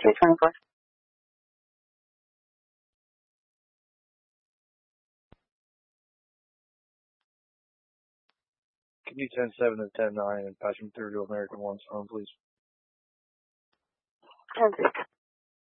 224. Can you 10-7 to 10-9 and patch him through to American One's phone, please? 10-3.